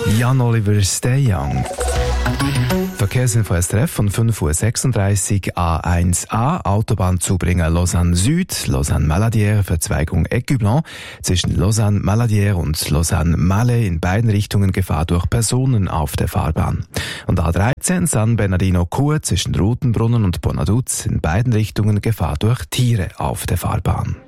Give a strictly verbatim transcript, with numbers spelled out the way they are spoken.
Jan-Oliver Stay Young. Verkehrsinfo S R F von fünf Uhr sechsunddreißig A eins A, Autobahnzubringer Lausanne Süd, Lausanne Maladière, Verzweigung Écublens, zwischen Lausanne Maladière und Lausanne Malais in beiden Richtungen Gefahr durch Personen auf der Fahrbahn. Und A dreizehn San Bernardino Chur zwischen Rutenbrunnen und Bonaduz in beiden Richtungen Gefahr durch Tiere auf der Fahrbahn.